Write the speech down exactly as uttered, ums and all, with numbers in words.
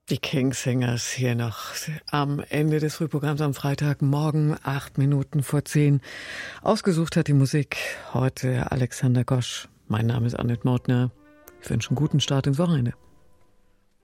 Die Kingsingers hier noch am Ende des Frühprogramms am Freitagmorgen, acht Minuten vor zehn. Ausgesucht hat die Musik heute Alexander Gosch. Mein Name ist Annette Mautner. Ich wünsche einen guten Start ins Wochenende.